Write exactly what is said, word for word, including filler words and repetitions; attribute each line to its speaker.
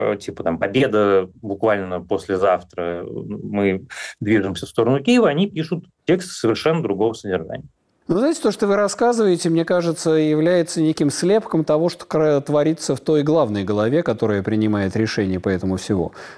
Speaker 1: типа там «Победа буквально послезавтра, мы движемся в сторону Киева», они пишут текст совершенно другого содержания.
Speaker 2: Ну, знаете, то, что вы рассказываете, мне кажется, является неким слепком того, что творится в той главной голове, которая принимает решения по этому всего.